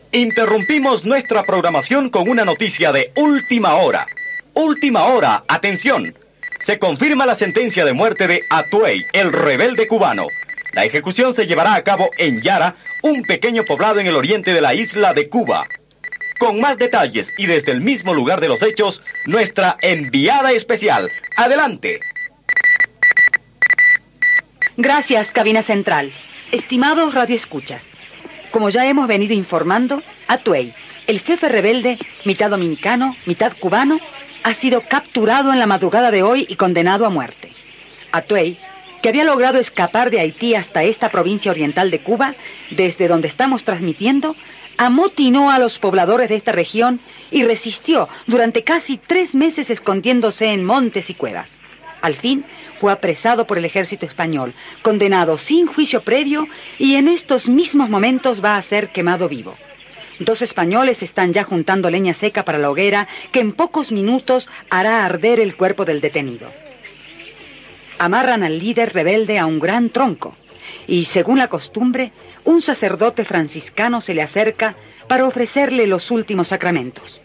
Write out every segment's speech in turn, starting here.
Interrumpimos nuestra programación con una noticia de última hora. Última hora, atención. Se confirma la sentencia de muerte de Atuey, el rebelde cubano. La ejecución se llevará a cabo en Yara, un pequeño poblado en el oriente de la isla de Cuba. Con más detalles y desde el mismo lugar de los hechos, nuestra enviada especial. Adelante. Gracias, cabina central. Estimados radioescuchas, como ya hemos venido informando, Atuey, el jefe rebelde, mitad dominicano, mitad cubano, ha sido capturado en la madrugada de hoy y condenado a muerte. Atuey, que había logrado escapar de Haití hasta esta provincia oriental de Cuba, desde donde estamos transmitiendo, amotinó a los pobladores de esta región y resistió durante casi 3 meses escondiéndose en montes y cuevas. Al fin, fue apresado por el ejército español, condenado sin juicio previo y en estos mismos momentos va a ser quemado vivo. 2 españoles están ya juntando leña seca para la hoguera que en pocos minutos hará arder el cuerpo del detenido. Amarran al líder rebelde a un gran tronco y, según la costumbre, un sacerdote franciscano se le acerca para ofrecerle los últimos sacramentos.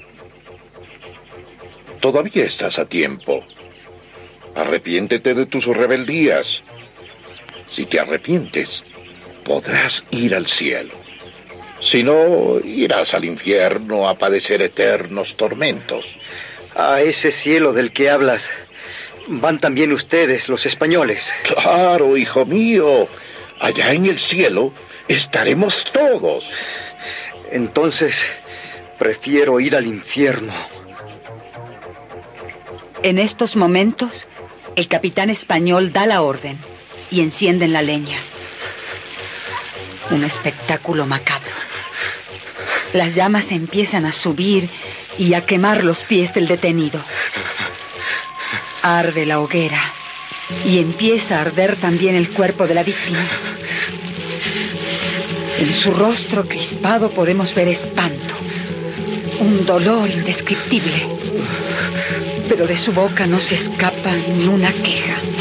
Todavía estás a tiempo. Arrepiéntete de tus rebeldías. Si te arrepientes, podrás ir al cielo. Si no, irás al infierno a padecer eternos tormentos. A ese cielo del que hablas, van también ustedes, los españoles. Claro, hijo mío. Allá en el cielo estaremos todos. Entonces, prefiero ir al infierno. En estos momentos, el capitán español da la orden y encienden la leña. Un espectáculo macabro. Las llamas empiezan a subir y a quemar los pies del detenido. Arde la hoguera y empieza a arder también el cuerpo de la víctima. En su rostro crispado podemos ver espanto, un dolor indescriptible. Pero de su boca no se escapa ni una queja.